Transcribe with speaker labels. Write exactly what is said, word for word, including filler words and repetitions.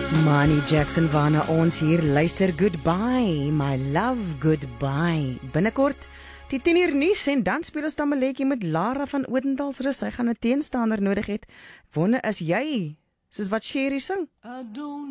Speaker 1: Manny Jackson waarna ons hier luister. Goodbye, my love, goodbye. Binnekort die tien uur nuus en dan speel ons Tamaletjie met Lara van Odendaalsrus. Sy gaan 'n teenstander nodig het. Wonder is jy soos wat Sherry sing?